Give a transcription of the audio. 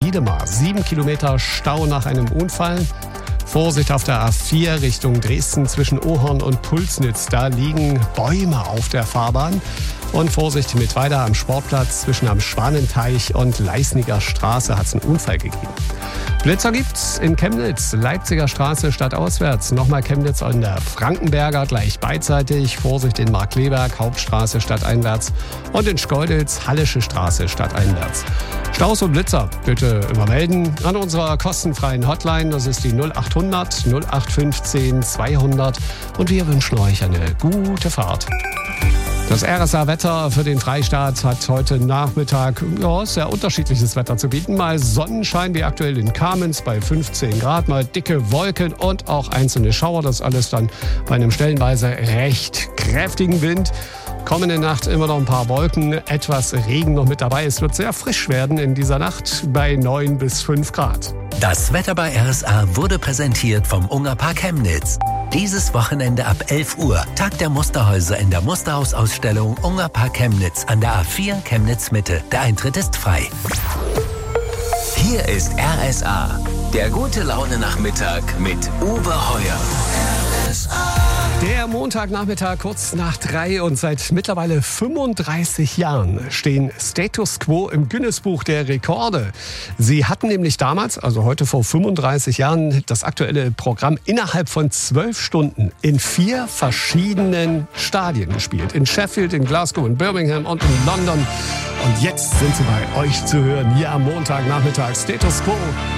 Wiedemar. 7 Kilometer Stau nach einem Unfall. Vorsicht auf der A4 Richtung Dresden zwischen Ohorn und Pulsnitz. Da liegen Bäume auf der Fahrbahn. Und Vorsicht mit weiter am Sportplatz zwischen am Schwanenteich und Leisniger Straße hat es einen Unfall gegeben. Blitzer gibt's in Chemnitz, Leipziger Straße stadtauswärts. Nochmal Chemnitz an der Frankenberger gleich beidseitig. Vorsicht in Markkleeberg, Hauptstraße stadteinwärts. Und in Schkeuditz, Hallische Straße stadteinwärts. Staus und Blitzer bitte übermelden an unserer kostenfreien Hotline. Das ist die 0800 0815 200. Und wir wünschen euch eine gute Fahrt. Das RSA-Wetter für den Freistaat hat heute Nachmittag sehr unterschiedliches Wetter zu bieten. Mal Sonnenschein wie aktuell in Kamenz bei 15 Grad, mal dicke Wolken und auch einzelne Schauer. Das alles dann bei einem stellenweise recht kräftigen Wind. Kommende Nacht immer noch ein paar Wolken, etwas Regen noch mit dabei. Es wird sehr frisch werden in dieser Nacht bei 9 bis 5 Grad. Das Wetter bei RSA wurde präsentiert vom Ungerpark Chemnitz. Dieses Wochenende ab 11 Uhr Tag der Musterhäuser in der Musterhausausstellung Ungerpark Chemnitz an der A4 Chemnitz Mitte. Der Eintritt ist frei. Hier ist RSA, der gute Laune-Nachmittag mit Uwe Heuer. Der Montagnachmittag kurz nach 3 und seit mittlerweile 35 Jahren stehen Status Quo im Guinness-Buch der Rekorde. Sie hatten nämlich damals, also heute vor 35 Jahren, das aktuelle Programm innerhalb von 12 Stunden in 4 verschiedenen Stadien gespielt. In Sheffield, in Glasgow, in Birmingham und in London. Und jetzt sind sie bei euch zu hören hier am Montagnachmittag. Status Quo